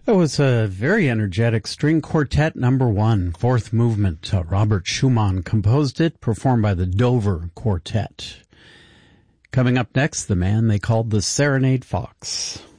That was a very energetic string quartet number 1, fourth movement. Robert Schumann composed it, performed by the Dover Quartet. Coming up next, the man they called the Serenade Fox.